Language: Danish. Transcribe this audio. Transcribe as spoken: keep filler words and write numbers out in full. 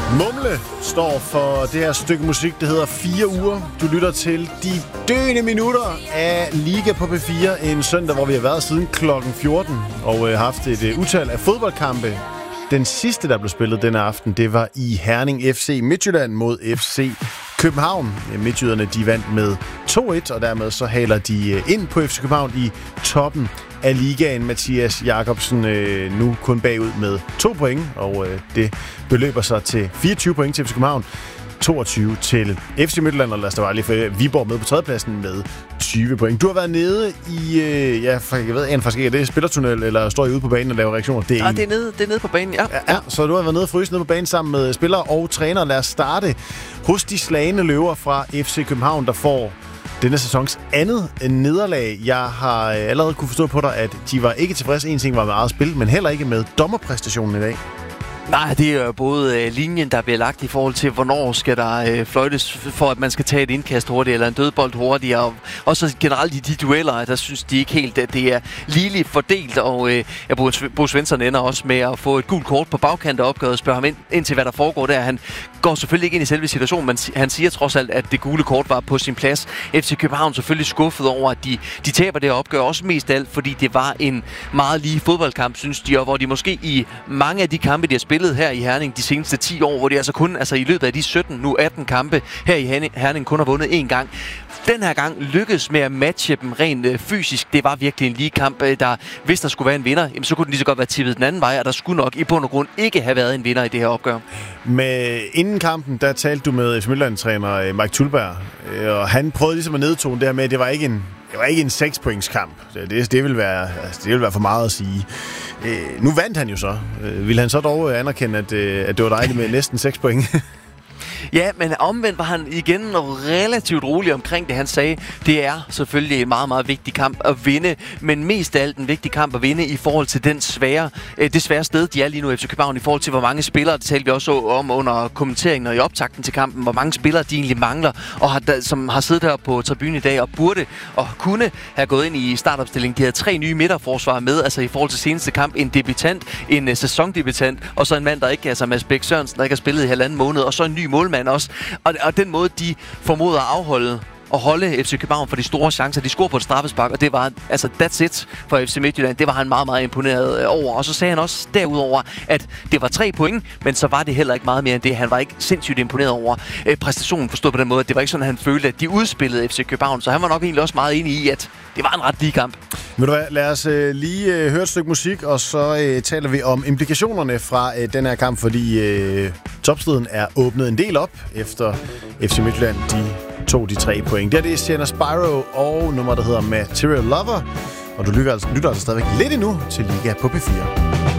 Mumle står for det her stykke musik, der hedder Fire Uger. Du lytter til de døende minutter af Liga på P fire. En søndag, hvor vi har været siden klokken fjorten og øh, haft et øh, utal af fodboldkampe. Den sidste, der blev spillet denne aften, det var i Herning F C Midtjylland mod F C København. Midtjyderne, de vandt med to et, og dermed så haler de ind på F C København i toppen af ligaen. Mathias Jakobsen øh, nu kun bagud med to point, og øh, det beløber sig til fireogtyve point til F C København, toogtyve til F C Midtjylland, og lad os da bare lige få Viborg med på tredjepladsen med tyve point. Du har været nede i, øh, ja, jeg ved faktisk ikke, er det spillertunnel, eller står I ude på banen og laver reaktioner? Det er, ja, det er, nede, det er nede på banen, ja. ja. Ja, så du har været nede og fryse nede på banen sammen med spillere og træner. Lad os starte hos de slagne løver fra F C København, der får denne sæsons andet nederlag. Jeg har allerede kunne forstå på dig, at de var ikke tilfredse. En ting var med eget spil, men heller ikke med dommerpræstationen i dag. Nej, det er jo både øh, linjen, der bliver lagt i forhold til, hvornår skal der øh, fløjtes for, at man skal tage et indkast hurtigt, eller en dødbold hurtigere. Og, og så generelt i de dueller, der synes de ikke helt, at det er ligeligt fordelt. Og øh, ja, Bo Svensson ender også med at få et gult kort på bagkant af opgøret og spørger ham ind, ind til, hvad der foregår der. Han går selvfølgelig ikke ind i selve situationen, men han siger trods alt, at det gule kort var på sin plads. F C København selvfølgelig skuffet over, at de, de taber det opgør, også mest af alt, fordi det var en meget lige fodboldkamp, synes de, og hvor de måske i mange af de kampe, de har spillet her i Herning de seneste ti år, hvor de altså kun, altså i løbet af de sytten, nu atten kampe her i Herning kun har vundet én gang. Den her gang lykkedes med at matche dem rent øh, fysisk. Det var virkelig en lige kamp, øh, der, hvis der skulle være en vinder, jamen, så kunne den lige så godt være tippet den anden vej, og der skulle nok i bund og grund ikke have været en vinder i det her opgør. Med inden kampen, der talte du med F C Midtjylland-træner øh, Mike Tulberg, øh, og han prøvede ligesom at nedtone det her med, at det var ikke en Det var ikke en seks-pointskamp. Det, det, vil være, altså, det vil være for meget at sige. Øh, nu vandt han jo så. Øh, vil han så dog anerkende, at, øh, at det var dejligt med næsten seks point? Ja, men omvendt var han igen relativt rolig omkring det. Han sagde, det er selvfølgelig en meget, meget vigtig kamp at vinde, men mest af alt en vigtig kamp at vinde i forhold til den svære, det svære sted, de er lige nu i F C København, i forhold til, hvor mange spillere, det talte vi også om under kommenteringen og i optakten til kampen, hvor mange spillere de egentlig mangler, og har, som har siddet her på tribunen i dag og burde og kunne have gået ind i startopstillingen. De havde tre nye midterforsvar med, altså i forhold til seneste kamp, en debutant, en uh, sæsondebutant, og så en mand, der ikke, altså Mads Bæk Sørensen, der ikke har spillet i halvanden måned, og så en ny målmand også. Og, og den måde, de formoder at afholde og holde F C København for de store chancer. De scorer på et straffespark, og det var, altså, that's it for F C Midtjylland. Det var han meget, meget imponeret over. Og så sagde han også derudover, at det var tre point, men så var det heller ikke meget mere end det. Han var ikke sindssygt imponeret over øh, præstationen, forstået på den måde. Det var ikke sådan, at han følte, at de udspillede F C København. Så han var nok egentlig også meget enig i, at det var en ret lige kamp. Ved du hvad, lad os øh, lige øh, høre et stykke musik, og så øh, taler vi om implikationerne fra øh, den her kamp, fordi øh, topstriden er åbnet en del op efter F C Midtjylland. De tog de tre point. Der det er Sienna Spyro og nummer, der hedder Material Lover. Og du lytter altså, lytter altså stadigvæk lidt endnu til Liga på P fire.